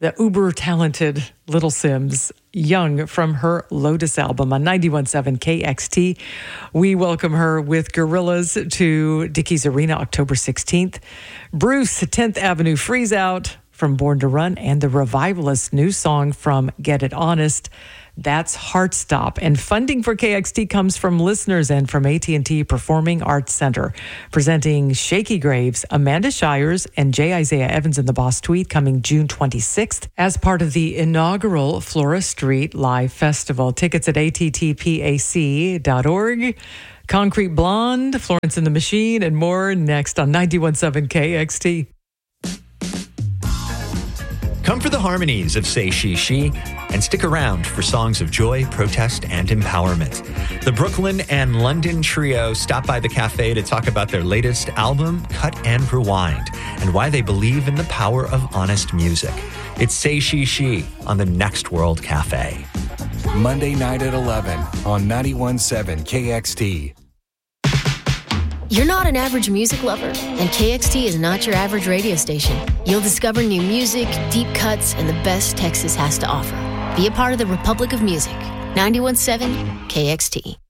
the uber-talented Little Simz, Young, from her Lotus album on 91.7 KXT. We welcome her with Gorillaz to Dickies Arena October 16th. Bruce, 10th Avenue Freeze Out from Born to Run, and the Revivalist new song from Get It Honest. That's Heartstop. And funding for KXT comes from listeners and from AT&T Performing Arts Center. Presenting Shaky Graves, Amanda Shires, and J. Isaiah Evans in the Boss Tweet coming June 26th as part of the inaugural Flora Street Live Festival. Tickets at attpac.org. Concrete Blonde, Florence and the Machine, and more next on 91.7 KXT. Come for the harmonies of Say She She and stick around for songs of joy, protest, and empowerment. The Brooklyn and London trio stop by the cafe to talk about their latest album, Cut and Rewind, and why they believe in the power of honest music. It's Say She She on the Next World Cafe. Monday night at 11 on 91.7 KXT. You're not an average music lover, and KXT is not your average radio station. You'll discover new music, deep cuts, and the best Texas has to offer. Be a part of the Republic of Music. 91.7 KXT.